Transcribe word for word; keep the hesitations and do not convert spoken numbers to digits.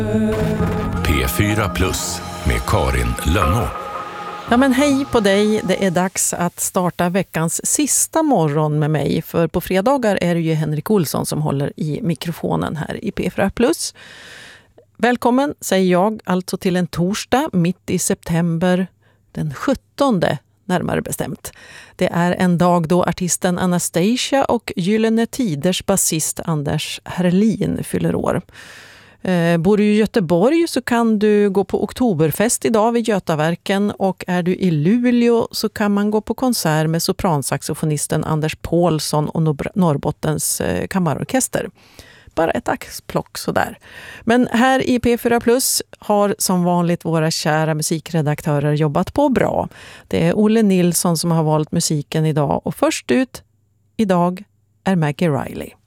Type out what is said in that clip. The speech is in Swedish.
P fyra plus med Karin Lönnå. Ja men hej på dig, det är dags att starta veckans sista morgon med mig. För på fredagar är det ju Henrik Olsson som håller i mikrofonen här i P fyra plus. Välkommen säger jag alltså till en torsdag mitt i september, den sjuttonde närmare bestämt. Det är en dag då artisten Anastasia och Gyllene Tiders basist Anders Herlin fyller år. Eh, bor du i Göteborg så kan du gå på Oktoberfest idag vid Götaverken, och är du i Luleå så kan man gå på konsert med sopransaxofonisten Anders Paulsson och Norrbottens eh, kammarorkester. Bara ett axplock sådär. Men här i P fyra plus har som vanligt våra kära musikredaktörer jobbat på bra. Det är Olle Nilsson som har valt musiken idag, och först ut idag är Maggie Riley.